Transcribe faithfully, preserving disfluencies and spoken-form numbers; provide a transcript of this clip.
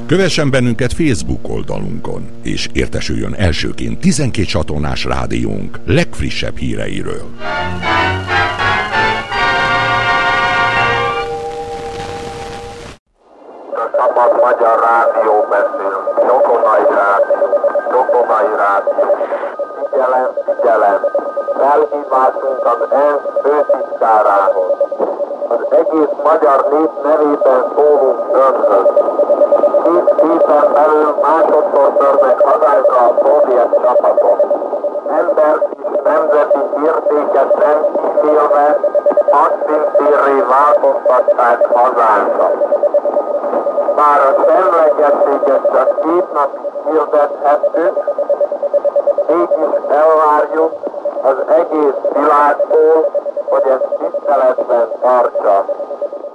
Kövessen bennünket Facebook oldalunkon, és értesüljön elsőként tizenkét csatornás rádiónk legfrissebb híreiről. A Szabad Magyar Rádió beszél, Csokonai Rádió, Csokonai Rádió. Figyelem, figyelem! Felhívásunk az ENSZ főtitkárához. Az egész magyar nép nevében szólunk önhöz. Két héten belül másodszor törnek hazánkra a szovjet csapatok. Ember és nemzeti értéket nem kímélve, hadszíntérré változtatták hazánkat. Bár a semlegességet csak két napig hirdethettük, mégis elvárjuk az egész világtól, hogy ezt tiszteletben tartsa.